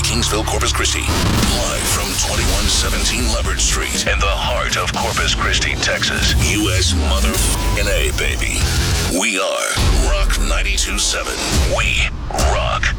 Kingsville, Corpus Christi. Live from 2117 Leopard Street in the heart of Corpus Christi, Texas. U.S. mother***ing A, baby. We are Rock 92.7. We rock.